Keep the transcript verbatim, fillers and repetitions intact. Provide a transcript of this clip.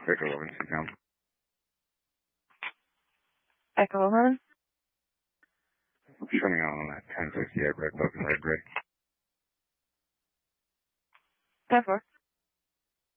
Echo eleven, sit down. Echo eleven? Shutting out on that ten fifty at Red Book and Red Grid. ten four.